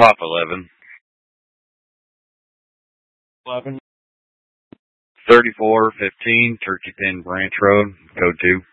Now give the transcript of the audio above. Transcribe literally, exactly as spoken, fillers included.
Pop eleven. eleven. thirty-four fifteen Turkey Pen Branch Road, code two.